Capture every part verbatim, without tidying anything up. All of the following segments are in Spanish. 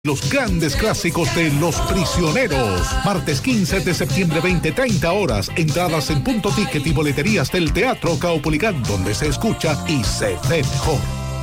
Los grandes clásicos de Los Prisioneros. Martes quince de septiembre, veinte treinta horas. Entradas en Punto Ticket y boleterías del Teatro Caupolicán, donde se escucha y se ve mejor.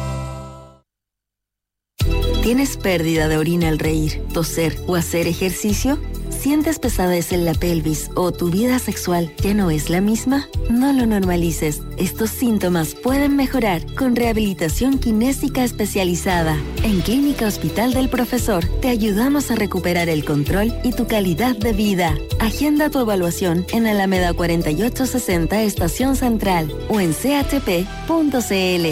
¿Tienes pérdida de orina al reír, toser o hacer ejercicio? ¿Sientes pesadez en la pelvis o tu vida sexual ya no es la misma? No lo normalices. Estos síntomas pueden mejorar con rehabilitación kinésica especializada. En Clínica Hospital del Profesor te ayudamos a recuperar el control y tu calidad de vida. Agenda tu evaluación en Alameda cuarenta y ocho sesenta Estación Central o en c h p punto c l.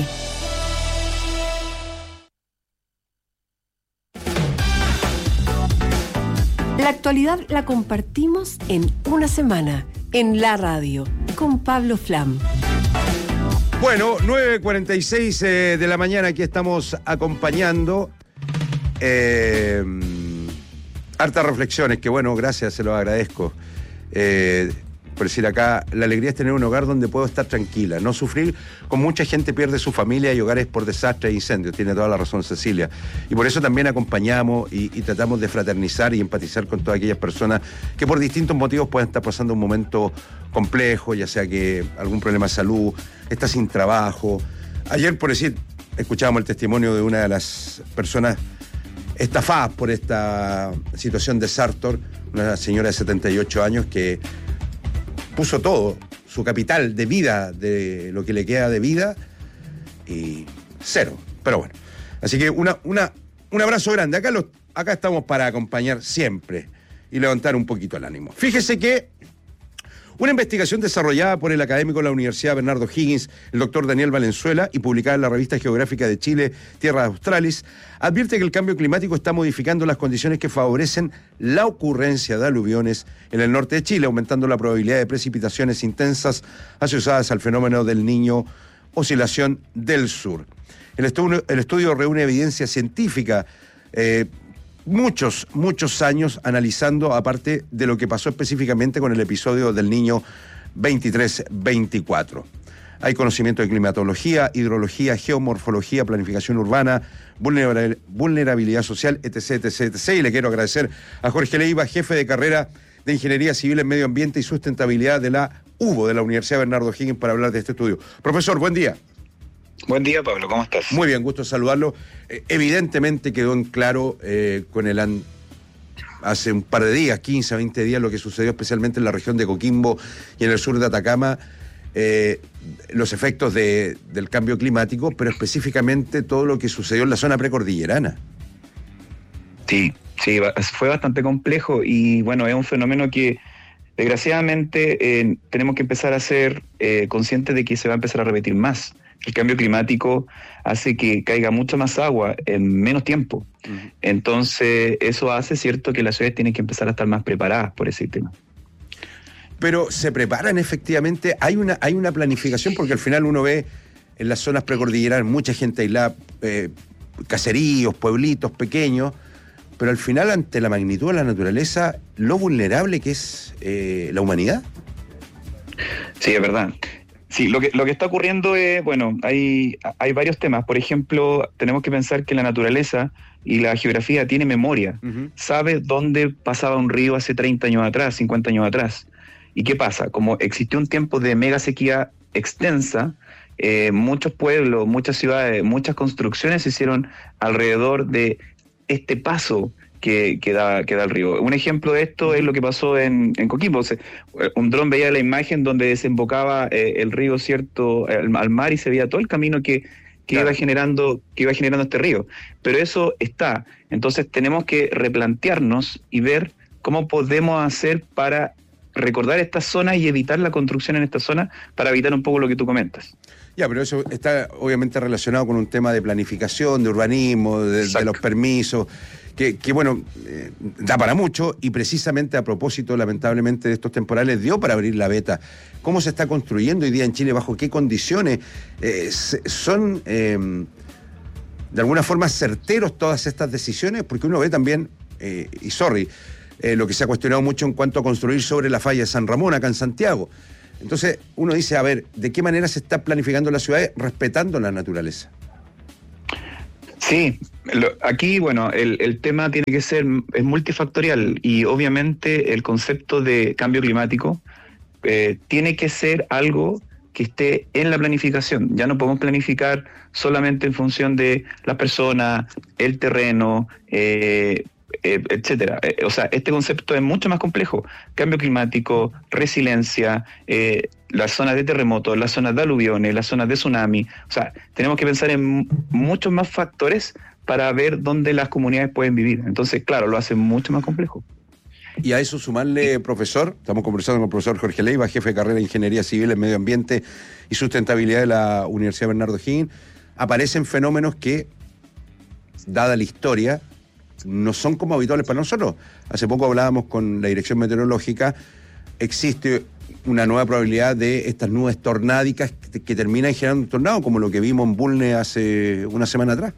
La actualidad la compartimos en una semana, en la radio, con Pablo Flam. Bueno, nueve cuarenta y seis eh, de la mañana, aquí estamos acompañando eh, hartas reflexiones, que bueno, gracias, se los agradezco. Eh, por decir acá, la alegría es tener un hogar donde puedo estar tranquila, no sufrir, con mucha gente pierde su familia y hogares por desastres e incendios, tiene toda la razón Cecilia. Y por eso también acompañamos y, y tratamos de fraternizar y empatizar con todas aquellas personas que por distintos motivos pueden estar pasando un momento complejo, ya sea que algún problema de salud, está sin trabajo. Ayer, por decir, escuchábamos el testimonio de una de las personas estafadas por esta situación de Sartor, una señora de setenta y ocho años que puso todo, su capital de vida, de lo que le queda de vida, y cero. Pero bueno, así que una, una, un abrazo grande. Acá, los, acá estamos para acompañar siempre y levantar un poquito el ánimo. Fíjese que una investigación desarrollada por el académico de la Universidad Bernardo Higgins, el doctor Daniel Valenzuela, y publicada en la Revista Geográfica de Chile, Tierra Australis, advierte que el cambio climático está modificando las condiciones que favorecen la ocurrencia de aluviones en el norte de Chile, aumentando la probabilidad de precipitaciones intensas asociadas al fenómeno del Niño, oscilación del sur. El estudio, el estudio reúne evidencia científica, eh, muchos, muchos años analizando, aparte de lo que pasó específicamente con el episodio del Niño veintitrés veinticuatro. Hay conocimiento de climatología, hidrología, geomorfología, planificación urbana, vulnerabilidad social, etc, etc, etcétera. Y le quiero agradecer a Jorge Leiva, jefe de carrera de Ingeniería Civil en Medio Ambiente y Sustentabilidad de la U B O, de la Universidad Bernardo Higgins, para hablar de este estudio. Profesor, buen día. Buen día, Pablo, ¿cómo estás? Muy bien, gusto saludarlo. Eh, evidentemente quedó en claro eh, con el an... hace un par de días, quince, veinte días, lo que sucedió especialmente en la región de Coquimbo y en el sur de Atacama, eh, los efectos de, del cambio climático, pero específicamente todo lo que sucedió en la zona precordillerana. Sí, sí, fue bastante complejo y bueno, es un fenómeno que desgraciadamente eh, tenemos que empezar a ser eh, conscientes de que se va a empezar a repetir más. El cambio climático hace que caiga mucha más agua en menos tiempo. Uh-huh. Entonces, eso hace, cierto, que las ciudades tienen que empezar a estar más preparadas por ese tema. Pero se preparan efectivamente, hay una, hay una planificación, porque al final uno ve en las zonas precordilleranas mucha gente aislada, eh, caseríos, pueblitos pequeños, pero al final, ante la magnitud de la naturaleza, lo vulnerable que es eh, la humanidad. Sí, es verdad. Sí, lo que, lo que está ocurriendo es, bueno, hay, hay varios temas. Por ejemplo, tenemos que pensar que la naturaleza y la geografía tiene memoria. Uh-huh. Sabe dónde pasaba un río hace treinta años atrás, cincuenta años atrás. ¿Y qué pasa? Como existió un tiempo de mega sequía extensa, eh, muchos pueblos, muchas ciudades, muchas construcciones se hicieron alrededor de este paso que, que, da, que da el río. Un ejemplo de esto es lo que pasó en, en Coquimbo. Se, un dron veía la imagen donde desembocaba eh, el río, cierto, al, al mar, y se veía todo el camino que, que, claro. iba generando, que iba generando este río. Pero eso está. Entonces tenemos que replantearnos y ver cómo podemos hacer para recordar estas zonas y evitar la construcción en esta zona, para evitar un poco lo que tú comentas. Ya, pero eso está obviamente relacionado con un tema de planificación, de urbanismo, de, de los permisos, que, que bueno, eh, da para mucho, y precisamente a propósito, lamentablemente, de estos temporales, dio para abrir la veta. ¿Cómo se está construyendo hoy día en Chile? ¿Bajo qué condiciones? Eh, ¿Son, eh, de alguna forma, certeros todas estas decisiones? Porque uno ve también, eh, y sorry, eh, lo que se ha cuestionado mucho en cuanto a construir sobre la falla de San Ramón, acá en Santiago. Entonces, uno dice, a ver, ¿de qué manera se está planificando la ciudad respetando la naturaleza? Sí, lo, aquí, bueno, el, el tema tiene que ser, es multifactorial y obviamente el concepto de cambio climático eh, tiene que ser algo que esté en la planificación. Ya no podemos planificar solamente en función de las personas, el terreno, eh, eh, etcétera. Eh, o sea, este concepto es mucho más complejo. Cambio climático, resiliencia, eh, las zonas de terremotos, las zonas de aluviones, las zonas de tsunami. O sea, tenemos que pensar en muchos más factores para ver dónde las comunidades pueden vivir. Entonces, claro, lo hace mucho más complejo. Y a eso sumarle, profesor, estamos conversando con el profesor Jorge Leiva, jefe de carrera de Ingeniería Civil en Medio Ambiente y Sustentabilidad de la Universidad Bernardo O'Higgins, aparecen fenómenos que, dada la historia, no son como habituales para nosotros. Hace poco hablábamos con la Dirección Meteorológica, existe una nueva probabilidad de estas nubes tornádicas que, que terminan generando un tornado, como lo que vimos en Bulnes hace una semana atrás.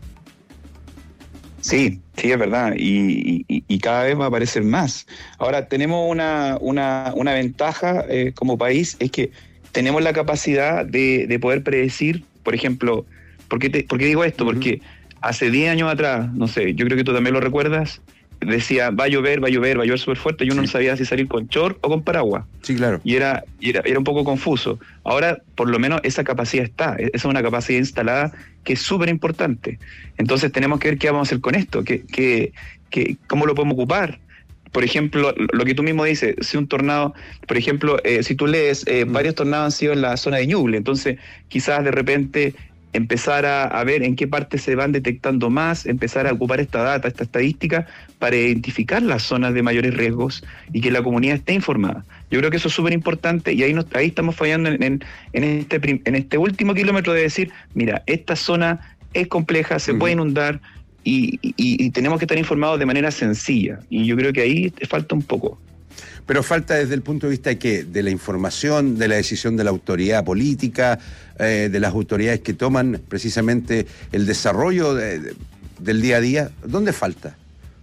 Sí, sí, es verdad, y, y, y cada vez va a aparecer más. Ahora, tenemos una, una, una ventaja eh, como país, es que tenemos la capacidad de, de poder predecir, por ejemplo, ¿por qué, te, ¿por qué digo esto? Uh-huh. Porque hace diez años atrás, no sé, yo creo que tú también lo recuerdas, decía, va a llover, va a llover, va a llover súper fuerte, y uno sí. no sabía si salir con short o con paraguas. Sí, claro. Y era, y era, era un poco confuso. Ahora, por lo menos, esa capacidad está, esa es una capacidad instalada que es súper importante. Entonces tenemos que ver qué vamos a hacer con esto, qué, qué, qué, cómo lo podemos ocupar. Por ejemplo, lo que tú mismo dices, si un tornado, por ejemplo, eh, si tú lees, eh, mm. varios tornados han sido en la zona de Ñuble, entonces quizás de repente empezar a, a ver en qué parte se van detectando más, empezar a ocupar esta data, esta estadística, para identificar las zonas de mayores riesgos y que la comunidad esté informada. Yo creo que eso es súper importante y ahí, nos, ahí estamos fallando en, en, en, este, en este último kilómetro de decir, mira, esta zona es compleja, se uh-huh. puede inundar y, y, y tenemos que estar informados de manera sencilla. Y yo creo que ahí falta un poco. Pero falta desde el punto de vista de qué, de la información, de la decisión de la autoridad política, eh, de las autoridades que toman precisamente el desarrollo de, de, del día a día. ¿Dónde falta?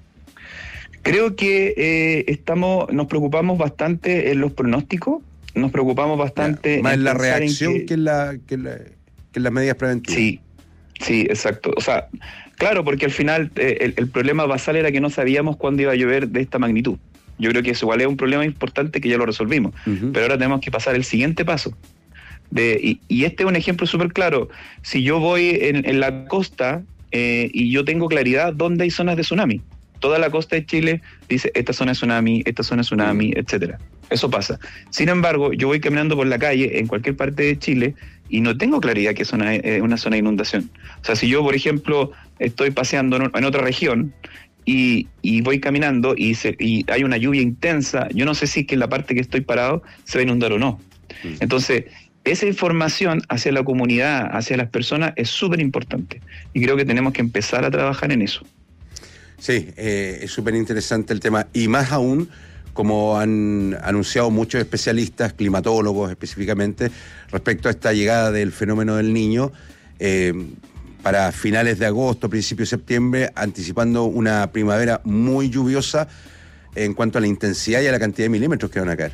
Creo que eh, estamos, nos preocupamos bastante en los pronósticos, nos preocupamos bastante... Ya, más en la reacción en que, que, en la, que, en la, que en las medidas preventivas. Sí, sí, exacto. O sea, claro, porque al final eh, el, el problema basal era que no sabíamos cuándo iba a llover de esta magnitud. Yo creo que eso igual es un problema importante que ya lo resolvimos. Uh-huh. Pero ahora tenemos que pasar el siguiente paso. De, y, y este es un ejemplo súper claro. Si yo voy en, en la costa eh, y yo tengo claridad dónde hay zonas de tsunami. Toda la costa de Chile dice, esta zona es tsunami, esta zona es tsunami, uh-huh. etcétera. Eso pasa. Sin embargo, yo voy caminando por la calle en cualquier parte de Chile y no tengo claridad que es una, eh, una zona de inundación. O sea, si yo, por ejemplo, estoy paseando en, en otra región Y, y voy caminando y, se, y hay una lluvia intensa, yo no sé si es que en la parte que estoy parado se va a inundar o no. Mm. Entonces, esa información hacia la comunidad, hacia las personas, es súper importante. Y creo que tenemos que empezar a trabajar en eso. Sí, eh, es súper interesante el tema. Y más aún, como han anunciado muchos especialistas, climatólogos específicamente, respecto a esta llegada del fenómeno del Niño, eh, para finales de agosto, principios de septiembre, anticipando una primavera muy lluviosa en cuanto a la intensidad y a la cantidad de milímetros que van a caer.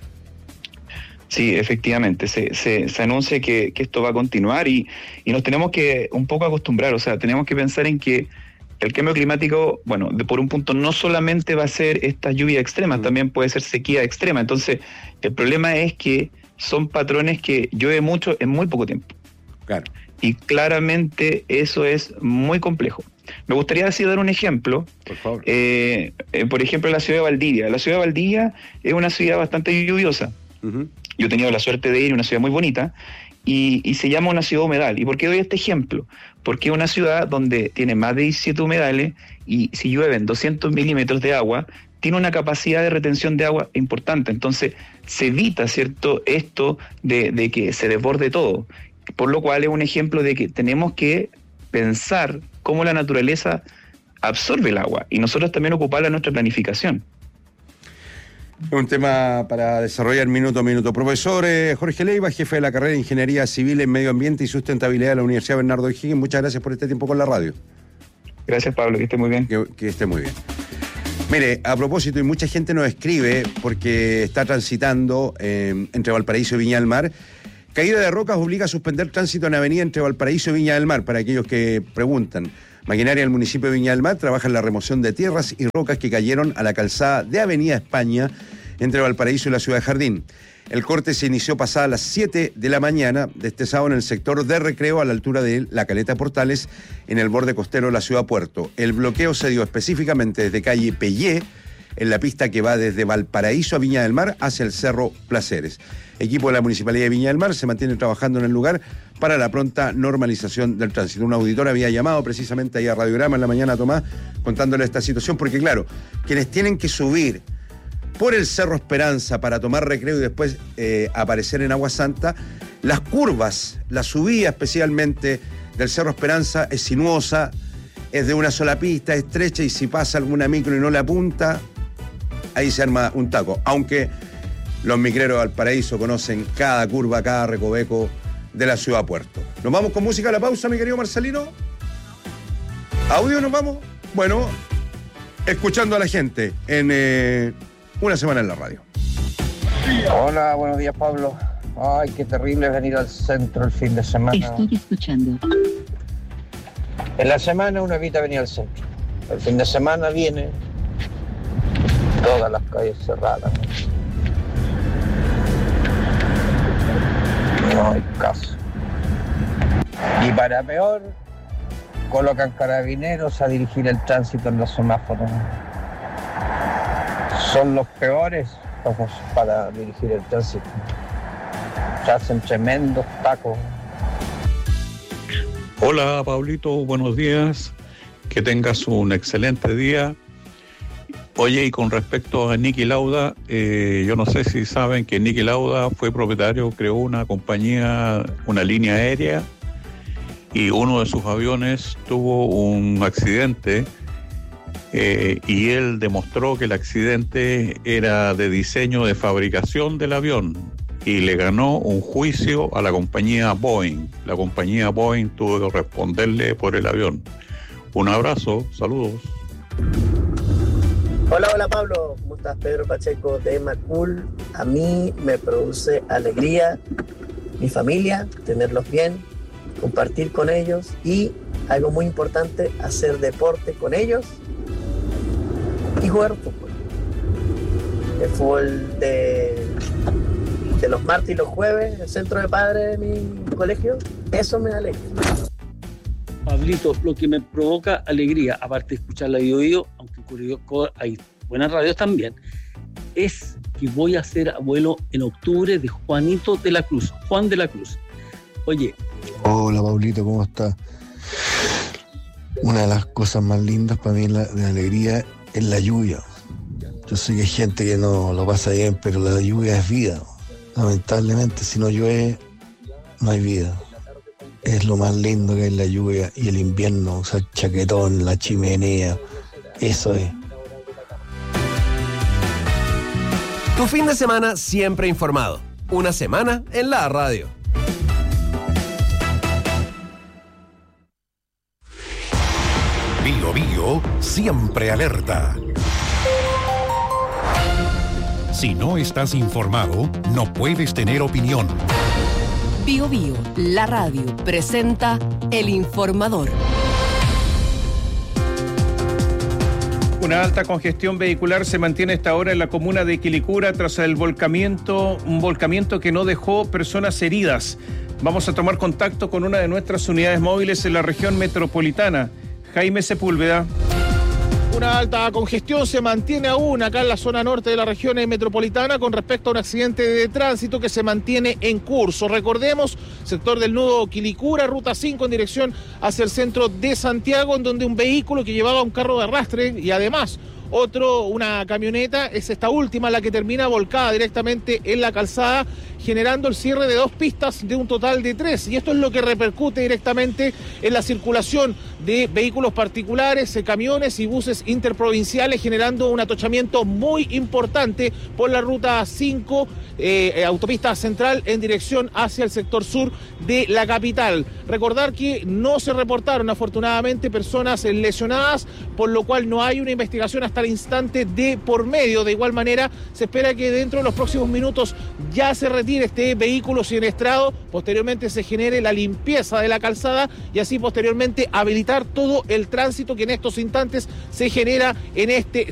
Sí, efectivamente, se, se, se anuncia que, que esto va a continuar y, y nos tenemos que un poco acostumbrar, o sea, tenemos que pensar en que el cambio climático, bueno, de, por un punto no solamente va a ser esta lluvia extrema, mm. también puede ser sequía extrema, entonces el problema es que son patrones que llueve mucho en muy poco tiempo. Claro. Y claramente eso es muy complejo. Me gustaría así dar un ejemplo. Por favor. Eh, eh, por ejemplo, la ciudad de Valdivia. La ciudad de Valdivia es una ciudad bastante lluviosa. Uh-huh. Yo he tenido la suerte de ir a una ciudad muy bonita y, y se llama una ciudad humedal. ¿Y por qué doy este ejemplo? Porque es una ciudad donde tiene más de diecisiete humedales y si llueven doscientos milímetros de agua, tiene una capacidad de retención de agua importante. Entonces, se evita, ¿cierto?, esto de, de que se desborde todo. Por lo cual es un ejemplo de que tenemos que pensar cómo la naturaleza absorbe el agua y nosotros también ocuparla en nuestra planificación. Un tema para desarrollar minuto a minuto. Profesor eh, Jorge Leiva, jefe de la carrera de Ingeniería Civil en Medio Ambiente y Sustentabilidad de la Universidad Bernardo O'Higgins, muchas gracias por este tiempo con la radio. Gracias, Pablo, que esté muy bien. Que, que esté muy bien. Mire, a propósito, y mucha gente nos escribe porque está transitando eh, entre Valparaíso y Viña del Mar, Caída de rocas obliga a suspender tránsito en avenida entre Valparaíso y Viña del Mar, para aquellos que preguntan. Maquinaria del municipio de Viña del Mar trabaja en la remoción de tierras y rocas que cayeron a la calzada de Avenida España entre Valparaíso y la ciudad de Jardín. El corte se inició pasada las siete de la mañana de este sábado en el sector de Recreo a la altura de la Caleta Portales en el borde costero de la ciudad Puerto. El bloqueo se dio específicamente desde calle Pellé, en la pista que va desde Valparaíso a Viña del Mar hacia el Cerro Placeres. Equipo de la Municipalidad de Viña del Mar se mantiene trabajando en el lugar para la pronta normalización del tránsito. Un auditor había llamado precisamente ahí a Radiograma en la mañana, Tomás, contándole esta situación, porque claro, quienes tienen que subir por el Cerro Esperanza para tomar Recreo y después eh, aparecer en Agua Santa, las curvas, la subida especialmente del Cerro Esperanza es sinuosa, es de una sola pista, es estrecha, y si pasa alguna micro y no le apunta, ahí se arma un taco. Aunque los micreros de Valparaíso conocen cada curva, cada recoveco de la ciudad Puerto. ¿Nos vamos con música a la pausa, mi querido Marcelino? ¿Audio nos vamos? Bueno, escuchando a la gente en eh, Una Semana en la Radio. Hola, buenos días, Pablo. Ay, qué terrible es venir al centro el fin de semana. Estoy escuchando. En la semana uno evita venir al centro. El fin de semana viene todas las calles cerradas. No hay caso. Y para peor, colocan carabineros a dirigir el tránsito en los semáforos. Son los peores para dirigir el tránsito. Se hacen tremendos tacos. Hola, Pablito, buenos días. Que tengas un excelente día. Oye, y con respecto a Niki Lauda, eh, yo no sé si saben que Niki Lauda fue propietario, creó una compañía, una línea aérea, y uno de sus aviones tuvo un accidente eh, y él demostró que el accidente era de diseño de fabricación del avión y le ganó un juicio a la compañía Boeing. La compañía Boeing tuvo que responderle por el avión. Un abrazo, saludos. Hola, hola Pablo, ¿cómo estás? Pedro Pacheco de Macul. A mí me produce alegría, mi familia, tenerlos bien, compartir con ellos y, algo muy importante, hacer deporte con ellos y jugar fútbol. El fútbol de, de los martes y los jueves, el centro de padres de mi colegio, eso me alegra. Pablito, lo que me provoca alegría, aparte de escuchar la Bio, aunque hay buenas radios también, es que voy a ser abuelo en octubre de Juanito de la Cruz, Juan de la Cruz. Oye. Hola, Pablito, ¿cómo estás? Una de las cosas más lindas para mí la, de alegría es la lluvia. Yo sé que hay gente que no lo pasa bien, pero la lluvia es vida. Lamentablemente, si no llueve, no hay vida. Es lo más lindo que es la lluvia y el invierno, o sea, el chaquetón, la chimenea, eso es. Tu fin de semana siempre informado. Una semana en la radio. Bio Bio siempre alerta. Si no estás informado, no puedes tener opinión. Bio Bio, la radio, presenta El Informador. Una alta congestión vehicular se mantiene a esta hora en la comuna de Quilicura tras el volcamiento, un volcamiento que no dejó personas heridas. Vamos a tomar contacto con una de nuestras unidades móviles en la región metropolitana. Jaime Sepúlveda. Una alta congestión se mantiene aún acá en la zona norte de la región metropolitana con respecto a un accidente de tránsito que se mantiene en curso. Recordemos, sector del nudo Quilicura, ruta cinco en dirección hacia el centro de Santiago, en donde un vehículo que llevaba un carro de arrastre y además otro, una camioneta, es esta última la que termina volcada directamente en la calzada, generando el cierre de dos pistas de un total de tres. Y esto es lo que repercute directamente en la circulación de vehículos particulares, camiones y buses interprovinciales, generando un atochamiento muy importante por la ruta cinco, eh, autopista central, en dirección hacia el sector sur de la capital. Recordar que no se reportaron afortunadamente personas lesionadas, por lo cual no hay una investigación hasta hasta el instante de por medio. De igual manera, se espera que dentro de los próximos minutos ya se retire este vehículo siniestrado, posteriormente se genere la limpieza de la calzada y así posteriormente habilitar todo el tránsito que en estos instantes se genera en este